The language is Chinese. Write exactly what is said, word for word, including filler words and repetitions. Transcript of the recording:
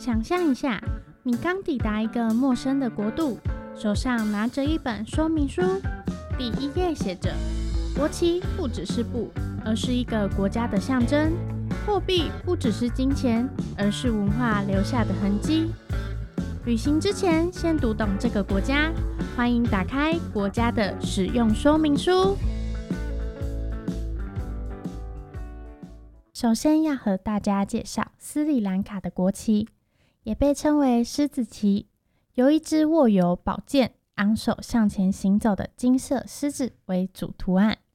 想象一下，你刚抵达一个陌生的国度，手上拿着一本说明书，第一页写着：国旗不只是布，而是一个国家的象征；货币不只是金钱，而是文化留下的痕迹。旅行之前，先读懂这个国家。欢迎打开国家的使用说明书。首先要和大家介绍斯里兰卡的国旗，也被称为狮子旗，由一只握有宝剑、昂首向前行走的金色狮子为主图案。